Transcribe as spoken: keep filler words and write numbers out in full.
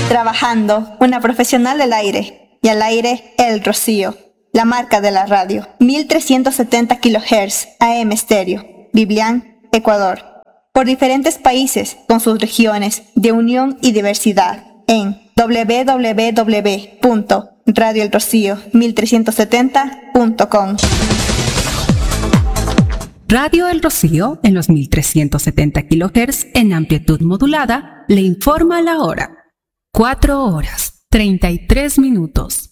Trabajando, una profesional del aire. Y al aire, El Rocío, la marca de la radio. mil trescientos setenta kilohertz A M estéreo. Biblián, Ecuador. Por diferentes países, con sus regiones de unión y diversidad. En doble u doble u doble u punto radio el rocío mil trescientos setenta punto com. Radio El Rocío, en los mil trescientos setenta kilohertz en amplitud modulada, le informa la hora. cuatro horas, treinta y tres minutos.